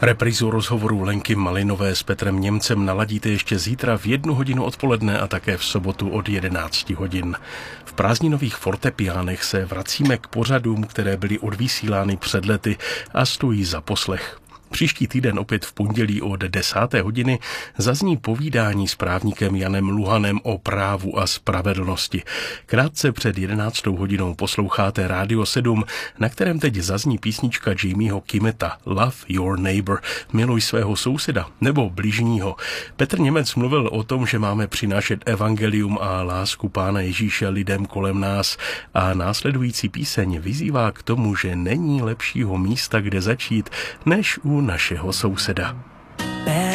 Reprízu rozhovoru Lenky Malinové s Petrem Němcem naladíte ještě zítra v 1 hodinu odpoledne a také v sobotu od 11 hodin. V prázdninových fortepiánech se vracíme k pořadům, které byly odvysílány před lety a stojí za poslech. Příští týden opět v pondělí od 10. hodiny zazní povídání s právníkem Janem Luhanem o právu a spravedlnosti. Krátce před 11. hodinou posloucháte Rádio 7, na kterém teď zazní písnička Jamieho Kimmeta Love Your Neighbor, miluj svého souseda nebo bližního. Petr Němec mluvil o tom, že máme přinášet evangelium a lásku Pána Ježíše lidem kolem nás a následující píseň vyzývá k tomu, že není lepšího místa, kde začít, než u našeho souseda.